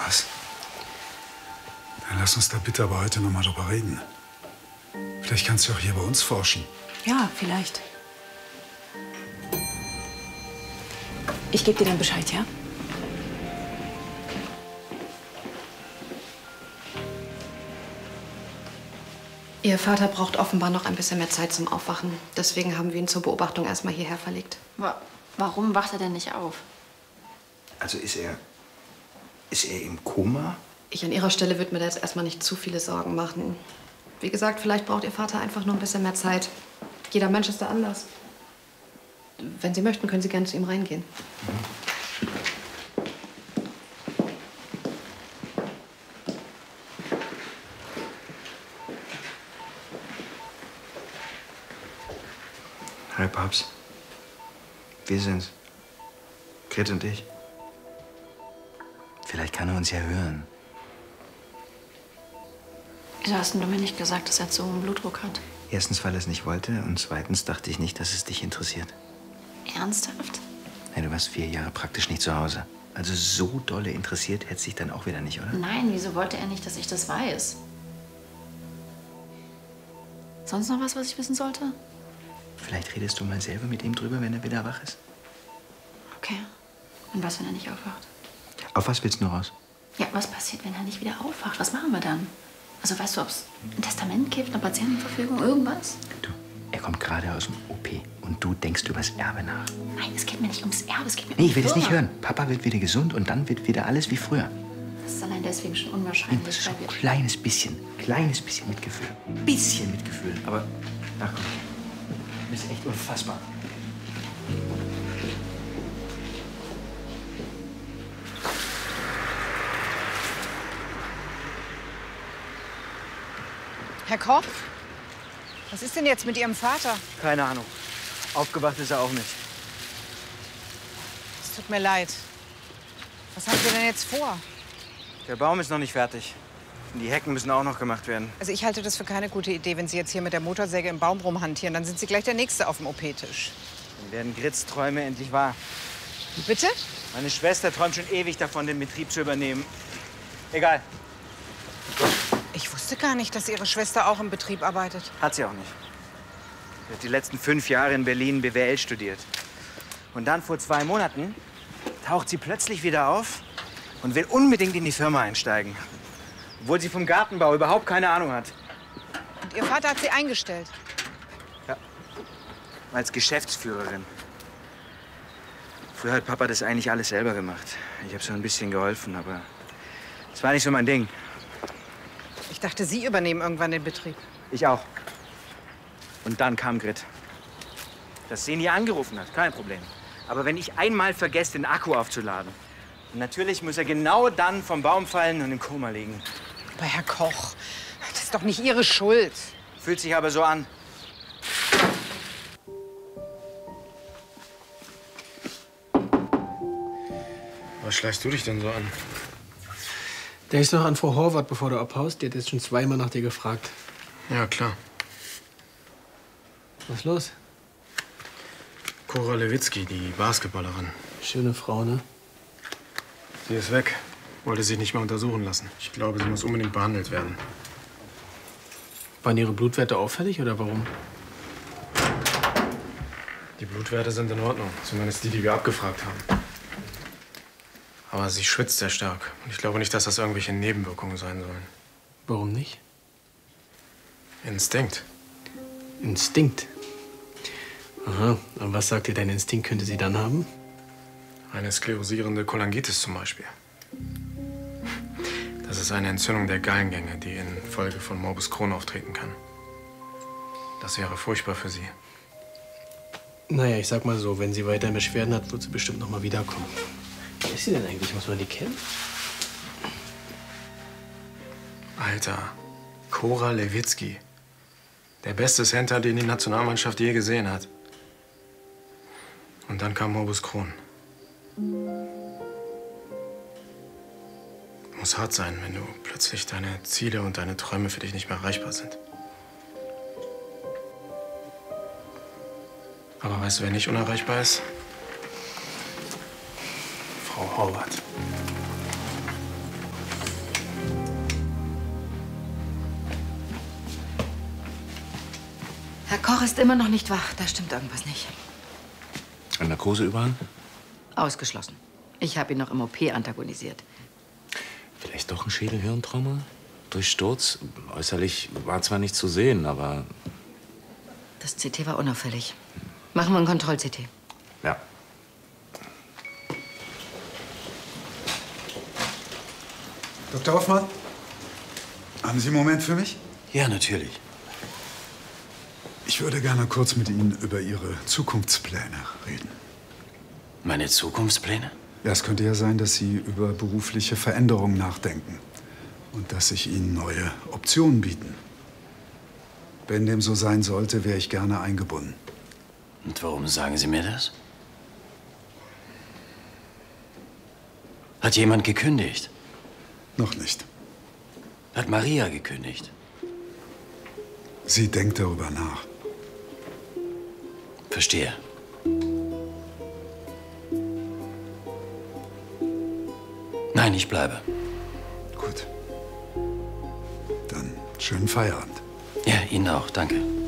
Was? Dann lass uns da bitte aber heute noch mal drüber reden. Vielleicht kannst du auch hier bei uns forschen. Ja, vielleicht. Ich gebe dir dann Bescheid, ja? Ihr Vater braucht offenbar noch ein bisschen mehr Zeit zum Aufwachen. Deswegen haben wir ihn zur Beobachtung erstmal hierher verlegt. Warum wacht er denn nicht auf? Also ist er im Koma? Ich an Ihrer Stelle würde mir da jetzt erstmal nicht zu viele Sorgen machen. Wie gesagt, vielleicht braucht Ihr Vater einfach nur ein bisschen mehr Zeit. Jeder Mensch ist da anders. Wenn Sie möchten, können Sie gerne zu ihm reingehen. Hi, Paps. Wir sind's. Grit und ich. Vielleicht kann er uns ja hören. Wieso hast denn du mir nicht gesagt, dass er zu hohen Blutdruck hat? Erstens, weil er es nicht wollte und zweitens dachte ich nicht, dass es dich interessiert. Ernsthaft? Nein, du warst 4 Jahre praktisch nicht zu Hause. Also so dolle interessiert hätte sich dann auch wieder nicht, oder? Nein, wieso wollte er nicht, dass ich das weiß? Sonst noch was ich wissen sollte? Vielleicht redest du mal selber mit ihm drüber, wenn er wieder wach ist. Okay. Und was, wenn er nicht aufwacht? Auf was willst du noch raus? Ja, was passiert, wenn er nicht wieder aufwacht? Was machen wir dann? Also weißt du, ob es ein Testament gibt, eine Patientenverfügung, irgendwas? Du, er kommt gerade aus dem OP und du denkst übers Erbe nach. Nein, es geht mir nicht ums Erbe, es geht mir Nee, um ich will die das nicht Firma. hören. Papa wird wieder gesund und dann wird wieder alles wie früher. Das ist allein deswegen schon unwahrscheinlich, So weil ein wir... kleines bisschen Mitgefühl. Bisschen Mitgefühl. Aber, ach komm, du bist echt unfassbar. Herr Koch? Was ist denn jetzt mit Ihrem Vater? Keine Ahnung. Aufgewacht ist er auch nicht. Es tut mir leid. Was haben Sie denn jetzt vor? Der Baum ist noch nicht fertig. Und die Hecken müssen auch noch gemacht werden. Also ich halte das für keine gute Idee, wenn Sie jetzt hier mit der Motorsäge im Baum rumhantieren. Dann sind Sie gleich der Nächste auf dem OP-Tisch. Dann werden Grits Träume endlich wahr. Bitte? Meine Schwester träumt schon ewig davon, den Betrieb zu übernehmen. Egal, Ich wusste gar nicht, dass Ihre Schwester auch im Betrieb arbeitet. hat sie auch nicht. Sie hat die letzten 5 Jahre in Berlin BWL studiert. Und dann vor 2 Monaten taucht sie plötzlich wieder auf und will unbedingt in die Firma einsteigen. Obwohl sie vom Gartenbau überhaupt keine Ahnung hat. Und Ihr Vater hat sie eingestellt. Ja, als Geschäftsführerin. Früher hat Papa das eigentlich alles selber gemacht. Ich habe so ein bisschen geholfen, aber es war nicht so mein Ding. Ich dachte, Sie übernehmen irgendwann den Betrieb. Ich auch. Und dann kam Grit. Dass sie nie angerufen hat, kein Problem. Aber wenn ich einmal vergesse, den Akku aufzuladen, natürlich muss er genau dann vom Baum fallen und im Koma liegen. Aber Herr Koch, das ist doch nicht Ihre Schuld. Fühlt sich aber so an. Was schleichst du dich denn so an? Denkst du noch an Frau Horvath, bevor du abhaust? Die hat jetzt schon 2-mal nach dir gefragt. Ja, klar. Was ist los? Cora Lewitzki, die Basketballerin. Schöne Frau, ne? Sie ist weg. Wollte sich nicht mehr untersuchen lassen. Ich glaube, sie muss unbedingt behandelt werden. Waren ihre Blutwerte auffällig oder warum? Die Blutwerte sind in Ordnung. Zumindest die, die wir abgefragt haben. Aber sie schwitzt sehr stark. Und ich glaube nicht, dass das irgendwelche Nebenwirkungen sein sollen. Warum nicht? Instinkt. Instinkt? Aha. Und was sagt dir, dein Instinkt könnte sie dann haben? Eine sklerosierende Cholangitis zum Beispiel. Das ist eine Entzündung der Gallengänge, die infolge von Morbus Crohn auftreten kann. Das wäre furchtbar für sie. Naja, ich sag mal so, wenn sie weiter Beschwerden hat, wird sie bestimmt noch mal wiederkommen. Wer ist sie denn eigentlich? Muss man die kennen? Alter, Cora Lewitzki. Der beste Center, den die Nationalmannschaft je gesehen hat. Und dann kam Morbus Crohn. Muss hart sein, wenn du plötzlich deine Ziele und deine Träume für dich nicht mehr erreichbar sind. Aber weißt du, wer nicht unerreichbar ist? Frau Horvath. Herr Koch ist immer noch nicht wach. Da stimmt irgendwas nicht. Ein Narkoseüberhang? Ausgeschlossen. Ich habe ihn noch im OP antagonisiert. Vielleicht doch ein Schädelhirntrauma? Durch Sturz? Äußerlich war zwar nicht zu sehen, aber... Das CT war unauffällig. Machen wir ein Kontroll-CT. Ja. Dr. Hoffmann, haben Sie einen Moment für mich? Ja, natürlich. Ich würde gerne kurz mit Ihnen über Ihre Zukunftspläne reden. Meine Zukunftspläne? Ja, es könnte ja sein, dass Sie über berufliche Veränderungen nachdenken und dass sich Ihnen neue Optionen bieten. Wenn dem so sein sollte, wäre ich gerne eingebunden. Und warum sagen Sie mir das? Hat jemand gekündigt? Noch nicht. Hat Maria gekündigt? Sie denkt darüber nach. Verstehe. Nein, ich bleibe. Gut. Dann schönen Feierabend. Ja, Ihnen auch. Danke.